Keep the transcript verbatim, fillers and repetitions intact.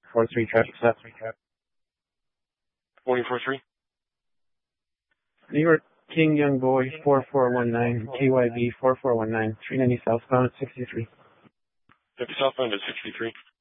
four three traffic stop. Morning four three. New York King Young Boy four four one nine, K Y B four four one nine, three ninety southbound at sixty-three. fifty southbound at sixty-three.